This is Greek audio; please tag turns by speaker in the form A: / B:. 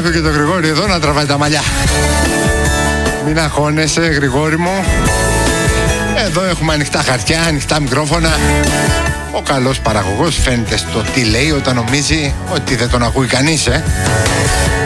A: Έχω και τον Γρηγόρη εδώ να τραβάει τα μαλλιά. Μην αγχώνεσαι, Γρηγόρη μου. Εδώ έχουμε ανοιχτά χαρτιά, ανοιχτά μικρόφωνα. Ο καλός παραγωγός φαίνεται στο τι λέει όταν νομίζει ότι δεν τον ακούει κανείς,